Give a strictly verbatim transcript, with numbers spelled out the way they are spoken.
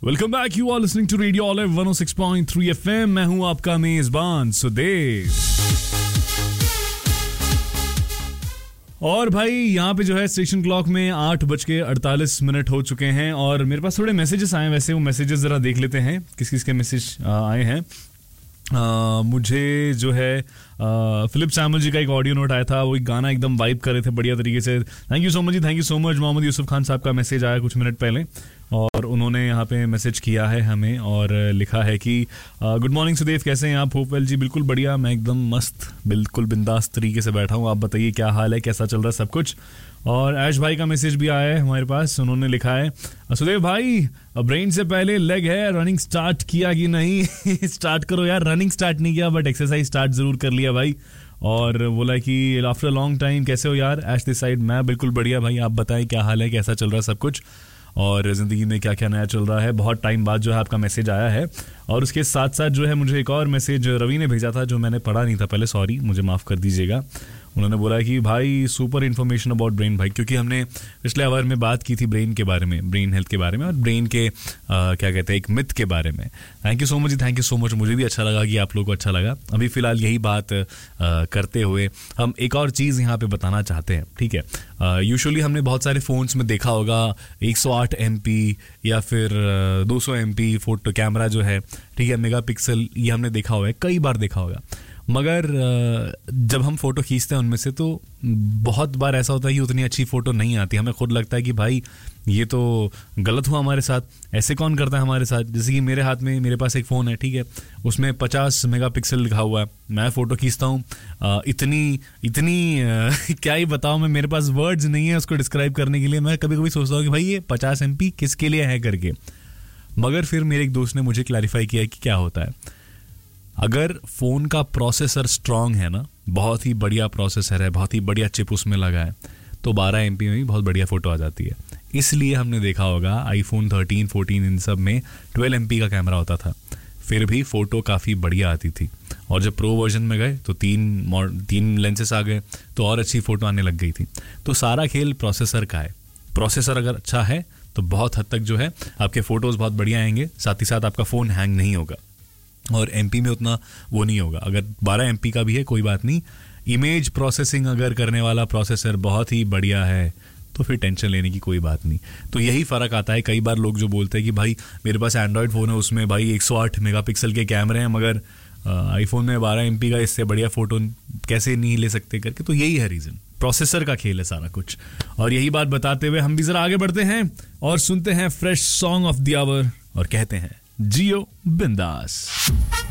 Welcome back, you are listening to radio olive one O six point three FM. मैं हूं आपका मेजबान सुदेव। और भाई यहाँ पे जो है स्टेशन क्लॉक में आठ बज के अड़तालीस मिनट हो चुके हैं और मेरे पास थोड़े मैसेजेस आए हैं। वैसे वो मैसेजेस जरा देख लेते हैं किस किस के मैसेज आए हैं। आ, मुझे जो है फिलिप सैमुअल जी का एक ऑडियो नोट आया था, वो एक गाना एकदम वाइब कर रहे थे बढ़िया तरीके से। Thank you so much ji, thank you so much. Mohammad Yusuf Khan साहब का मैसेज आया कुछ मिनट पहले और उन्होंने यहाँ पे मैसेज किया है हमें और लिखा है कि गुड मॉर्निंग सुदेव, कैसे हैं आप? होप वेल जी, बिल्कुल बढ़िया, मैं एकदम मस्त बिल्कुल बिंदास तरीके से बैठा हूँ। आप बताइए क्या हाल है, कैसा चल रहा है सब कुछ? और ऐश भाई का मैसेज भी आया है हमारे पास, उन्होंने लिखा है सुदेव भाई ब्रेन से पहले लेग है, रनिंग स्टार्ट किया कि नहीं? स्टार्ट करो यार, रनिंग स्टार्ट नहीं किया बट एक्सरसाइज स्टार्ट जरूर कर लिया भाई। और बोला कि आफ्टर लॉन्ग टाइम कैसे हो यार? ऐश दिस साइड, मैं बिल्कुल बढ़िया भाई, आप बताएं क्या हाल है, कैसा चल रहा है सब कुछ और ज़िंदगी में क्या क्या नया चल रहा है? बहुत टाइम बाद जो है आपका मैसेज आया है। और उसके साथ साथ जो है मुझे एक और मैसेज रवि ने भेजा था जो मैंने पढ़ा नहीं था पहले, सॉरी, मुझे माफ़ कर दीजिएगा। उन्होंने बोला कि भाई सुपर इन्फॉर्मेशन अबाउट ब्रेन भाई, क्योंकि हमने पिछले आवर में बात की थी ब्रेन के बारे में, ब्रेन हेल्थ के बारे में और ब्रेन के आ, क्या कहते हैं एक मिथ के बारे में। Thank you so much, thank you so much. मुझे भी अच्छा लगा कि आप लोगों को अच्छा लगा। अभी फ़िलहाल यही बात आ, करते हुए हम एक और चीज़ यहाँ पे बताना चाहते हैं, ठीक है? यूजुअली हमने बहुत सारे फ़ोन्स में देखा होगा एक सौ आठ एम पी या फिर दो सौ एम पी फोटो कैमरा जो है, ठीक है, मेगा पिक्सल, ये हमने देखा हुआ है, कई बार देखा होगा। मगर जब हम फ़ोटो खींचते हैं उनमें से तो बहुत बार ऐसा होता है कि उतनी अच्छी फ़ोटो नहीं आती। हमें खुद लगता है कि भाई ये तो गलत हुआ हमारे साथ, ऐसे कौन करता है हमारे साथ? जैसे कि मेरे हाथ में, मेरे पास एक फ़ोन है, ठीक है, उसमें पचास मेगापिक्सल लिखा हुआ है, मैं फ़ोटो खींचता हूँ, इतनी इतनी आ, क्या ही बताऊँ मैं, मेरे पास वर्ड्स नहीं है उसको डिस्क्राइब करने के लिए। मैं कभी कभी सोचता हूँ कि भाई ये पचास एम पी किसके लिए है करके। मगर फिर मेरे एक दोस्त ने मुझे क्लैरिफाई किया कि क्या होता है, अगर फ़ोन का प्रोसेसर स्ट्रांग है ना, बहुत ही बढ़िया प्रोसेसर है, बहुत ही बढ़िया चिप उसमें लगा है, तो बारह एम पी में भी बहुत बढ़िया फ़ोटो आ जाती है। इसलिए हमने देखा होगा आईफोन थर्टीन फोर्टीन इन सब में ट्वेल्व एम पी का कैमरा होता था, फिर भी फ़ोटो काफ़ी बढ़िया आती थी। और जब प्रो वर्जन में गए तो तीन तीन लेंसेस आ गए तो और अच्छी फ़ोटो आने लग गई थी। तो सारा खेल प्रोसेसर का है। प्रोसेसर अगर अच्छा है तो बहुत हद तक जो है आपके फ़ोटोज़ बहुत बढ़िया आएंगे, साथ ही साथ आपका फ़ोन हैंग नहीं होगा और एमपी में उतना वो नहीं होगा। अगर बारह एमपी का भी है कोई बात नहीं, इमेज प्रोसेसिंग अगर करने वाला प्रोसेसर बहुत ही बढ़िया है तो फिर टेंशन लेने की कोई बात नहीं। तो यही फ़र्क आता है। कई बार लोग जो बोलते हैं कि भाई मेरे पास एंड्रॉयड फ़ोन है, उसमें भाई एक सौ आठ मेगापिक्सल के कैमरे हैं, मगर आईफोन में बारह एमपी का इससे बढ़िया फ़ोटो कैसे नहीं ले सकते करके। तो यही है रीज़न, प्रोसेसर का खेल है सारा कुछ। और यही बात बताते हुए हम भी ज़रा आगे बढ़ते हैं और सुनते हैं fresh song of the our और कहते हैं जियो बिंदास।